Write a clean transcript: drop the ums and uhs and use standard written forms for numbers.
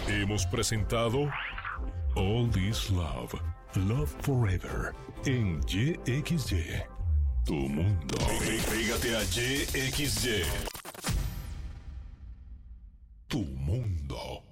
Hemos presentado All This Love, Love Forever, en YXY. Tu mundo. Pégate a YXY. Tu mundo.